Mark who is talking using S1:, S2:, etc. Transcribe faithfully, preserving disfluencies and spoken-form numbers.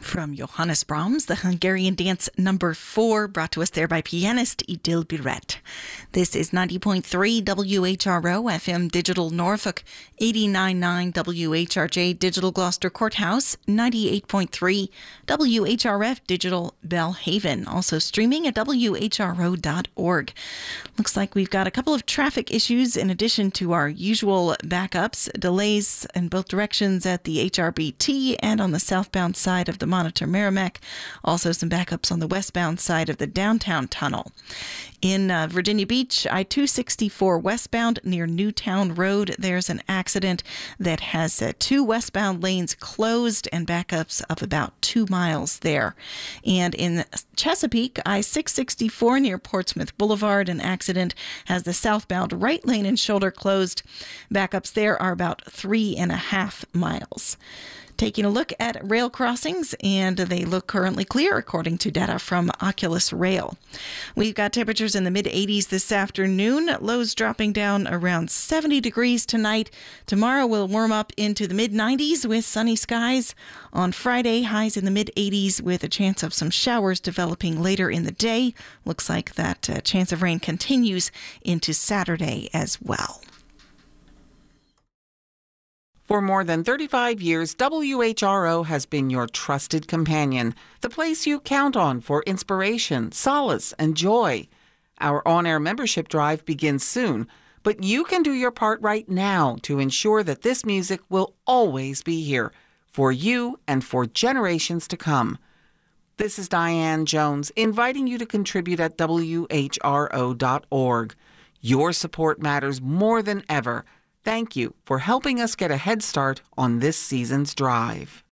S1: From Johannes Brahms, the Hungarian dance number four, brought to us there by pianist Idil Biret. This is ninety point three W H R O F M Digital Norfolk, eighty-nine point nine W H R J Digital Gloucester Courthouse, ninety-eight point three W H R F Digital Belhaven. Also streaming at W H R O dot org. Looks like we've got a couple of traffic issues in addition to our usual backups. Delays in both directions at the H R B T and on the southbound side of the Monitor Merrimack. Also some backups on the westbound side of the downtown tunnel. In uh, Virginia Beach, I two sixty-four westbound near Newtown Road, there's an accident that has uh, two westbound lanes closed and backups of about two miles there. And in Chesapeake, I six sixty-four near Portsmouth Boulevard, an accident has the southbound right lane and shoulder closed. Backups there are about three and a half miles. Taking a look at rail crossings, and they look currently clear according to data from Oculus Rail. We've got temperatures in the mid eighties this afternoon, lows dropping down around seventy degrees tonight. Tomorrow will warm up into the mid nineties with sunny skies. On Friday, highs in the mid eighties with a chance of some showers developing later in the day. Looks like that uh, chance of rain continues into Saturday as well.
S2: For more than thirty-five years, W H R O has been your trusted companion, the place you count on for inspiration, solace, and joy. Our on-air membership drive begins soon, but you can do your part right now to ensure that this music will always be here for you and for generations to come. This is Diane Jones, inviting you to contribute at W H R O dot org. Your support matters more than ever. Thank you for helping us get a head start on this season's drive.